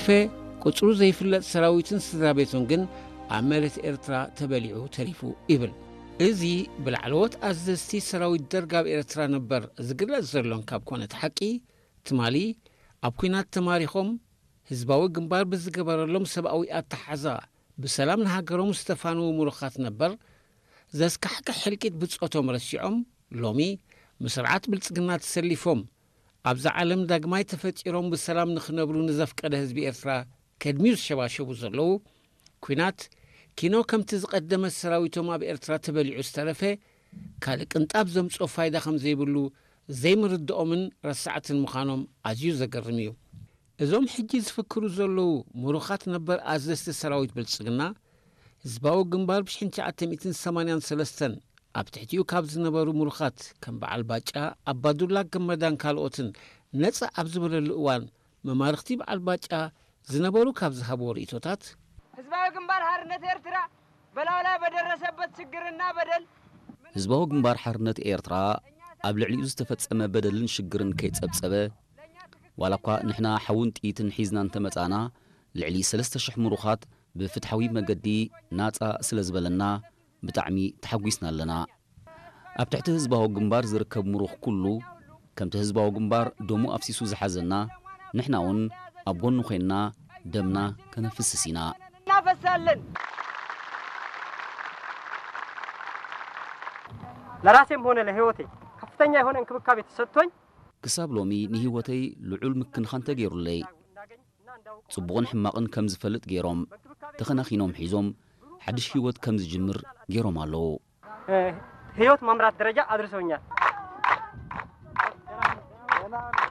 ዝተረፈ ቁጽሩ ዘይፍለጥ ሰራዊትን ስድራቤቱን ግን ኣብ መሬት ኤርትራ ተበሊዑ ተሪፉ ይብል እዚ ብላዕለዎት ኣዘዝቲ ሰራዊት ደርግ ኣብ ኤርትራ ነበር ዝግለጽ ዘሎን ካብ ኮነት ሓቂ ትማሊ ኣብ ኩናት ተማሪኾም ህዝባዊ ግንባር ብዝገበረሎም ሰብኣዊ ኣተሓዛ ብሰላም ንሃገሮም ዝተፋነዉ ምሩኻት ነበር ዘስካሕክሕ ሕልቂት ብጾቶም ረሲዖም ሎሚ ምስርዓት ብልጽግና ተሰሊፎም ኣብዛ ዓለም ዳግማይ ተፈጢሮም ብሰላም ንኽነብሩ ንዘፍቀደ ህዝቢ ኤርትራ ከድሚዩ ዝሸባሸቡ ዘለዉ ኩናት ኪኖ ከምቲ ዝቐደመ ሰራዊቶም ኣብ ኤርትራ ተበሊዑ ዝተረፈ ካልእ ቅንጣብ ዘምጾ ፋይዳ ከም ዘይብሉ ዘይምርድኦምን ረሳዕትን ምዃኖም ኣዝዩ ዘገርም እዩ እዞም ሕጂ ዝፍክሩ ዘለዉ ምሩኻት ነበር ኣዘዝቲ ሰራዊት ብልጽግና ህዝባዊ ግንባር ብ1983 ኣብ ትሕቲኡ ካብ ዝነበሩ ምሩኻት ከም በዓል ባጫ ኣባዱላ ገመዳን ካልኦትን ነፃ ኣብ ዝበለሉ እዋን መማርኽቲ በዓል ባጫ ዝነበሩ ካብ ዝሃብዎ ርእቶታት ህዝባዊ ግንባር ሓርነት ኤርትራ በላውላ በደረሰበት ችግርና በደል ህዝባዊ ግንባር ሓርነት ኤርትራ ኣብ ልዕሊኡ ዝተፈጸመ በደልን ሽግርን ከይጸብጸበ ዋላኳ ንሕና ሓውን ጥይትን ሒዝና እንተመጻና ልዕሊ 3,000 ምሩኻት ብፍትሓዊ መገዲ ናፃ ስለ ዝበለና ብጣዕሚ ተሓጒስና ኣለና ኣብ ትሕቲ ህዝባዊ ግንባር ዝርከብ ምሩኽ ኩሉ ከምቲ ህዝባዊ ግንባር ደሙ ኣፍሲሱ ዝሓዘና ንሕና እውን ኣብ ጎኑ ኮይንና ደምና ከነፍስስ ኢና እናፈሳለን ለራሴም ሆነ ለህይወቴ ከፍተኛ የሆነ እንክብካቤ ተሰጥቶኝ ክሳብ ሎሚ ንህይወተይ ልዑል ምክንኻን ተገይሩለይ ጽቡቕን ሕማቕን ከም ዝፈልጥ ገይሮም ተኸናኺኖም ሒዞም ሓድሽ ህይወት ከም ዝጅምር ገይሮም ኣለዉ ህይወት መምራት ደረጃ አድርሰውኛል